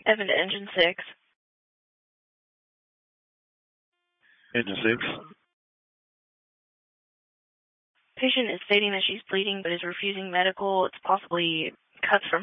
Evan to engine 6. Engine 6. Patient is stating that she's bleeding but is refusing medical. It's possibly cuts from